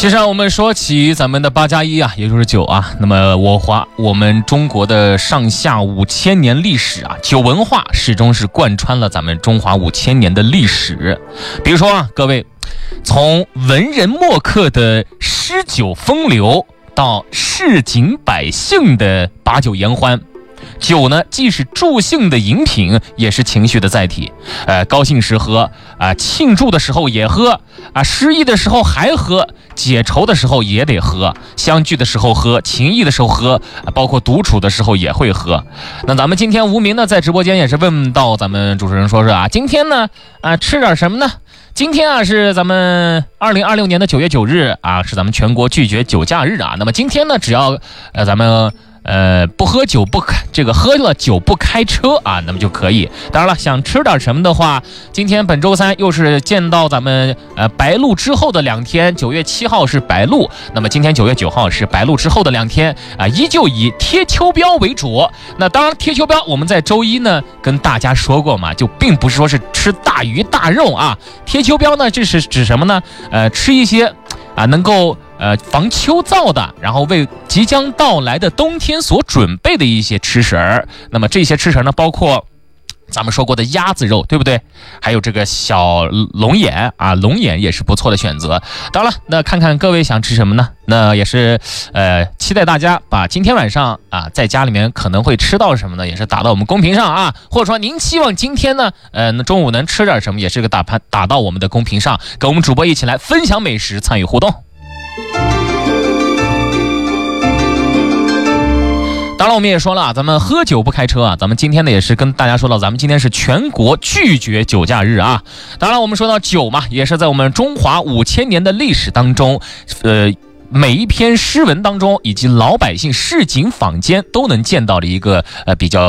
其实我们说起咱们的8+1啊，也就是酒啊，那么我们中国的上下5000年历史啊，酒文化始终是贯穿了咱们中华5000年的历史。比如说啊，各位，从文人墨客的诗酒风流到市井百姓的把酒言欢，酒呢，既是助兴的饮品，也是情绪的载体。高兴时喝啊，庆祝的时候也喝啊，失意的时候还喝，解愁的时候也得喝，相聚的时候喝，情谊的时候喝，包括独处的时候也会喝。那咱们今天无名呢，在直播间也是问到咱们主持人说是啊，今天呢吃点什么呢？今天啊是咱们2026年的9月9日啊，是咱们全国拒绝酒驾日啊。那么今天呢，只要咱们不喝酒喝了酒不开车啊，那么就可以。当然了，想吃点什么的话，今天本周3又是见到咱们白露之后的2天，9月7号是白露，那么今天9月9号是白露之后的2天啊，依旧以贴秋膘为主。那当然，贴秋膘我们在周一呢跟大家说过嘛，就并不是说是吃大鱼大肉啊，贴秋膘呢这是指什么呢？吃一些能够防秋燥的，然后为即将到来的冬天所准备的一些吃食儿。那么这些吃食呢，包括咱们说过的鸭子肉，对不对？还有这个小龙眼啊，龙眼也是不错的选择。当然了，那看看各位想吃什么呢？那也是期待大家把今天晚上啊在家里面可能会吃到什么呢，也是打到我们公屏上啊，或者说您希望今天呢那中午能吃点什么，也是个打到我们的公屏上，跟我们主播一起来分享美食，参与互动。当然我们也说了，咱们喝酒不开车啊，咱们今天呢也是跟大家说到，咱们今天是全国拒绝酒驾日啊。当然我们说到酒嘛，也是在我们中华5000年的历史当中，每一篇诗文当中以及老百姓市井坊间都能见到的一个比较